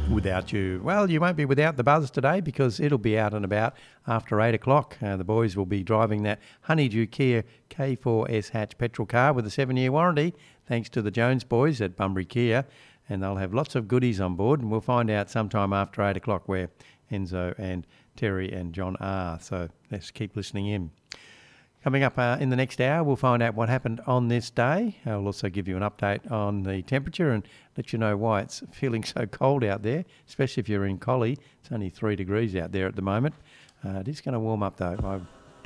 without you. Well, you won't be without the buzz today because it'll be out and about after 8 o'clock. The boys will be driving that Honeydew Kia K4S hatch petrol car with a 7-year warranty, thanks to the Jones boys at Bunbury Kia, and they'll have lots of goodies on board, and we'll find out sometime after 8 o'clock where Enzo and Terry and John are. So let's keep listening in. Coming up in the next hour, we'll find out what happened on this day. I'll also give you an update on the temperature and let you know why it's feeling so cold out there, especially if you're in Collie. It's only 3 degrees out there at the moment. It is going to warm up though.